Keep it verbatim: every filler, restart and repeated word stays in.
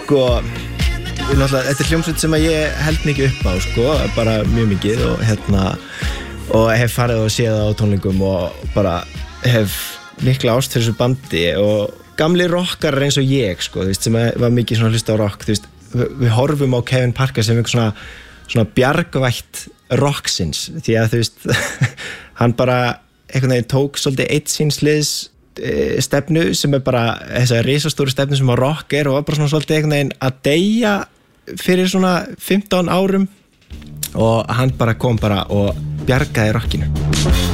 Sko, náttúrulega, þetta er hljómsveit sem að ég held mikið upp á, sko, bara mjög mikið og hérna, og hef farið og séð það á tónleikum og bara hef mikla ást fyrir þessu bandi og gamli rockarar eins og ég, sko, þú veist, sem var mikið svona hlusta á rock, þú veist, við, við horfum á Kevin Parker sem einhver svona, svona bjargvætt rocksins, því að þú veist, hann bara einhvern veginn tók svolítið eitt síns liðs e, stefnu sem er bara þessa risastóru stefnu sem að rock er og var bara svona svolítið einhvern veginn að deyja fyrir svona fimmtán árum og hann bara kom bara og bjargaði rockinu.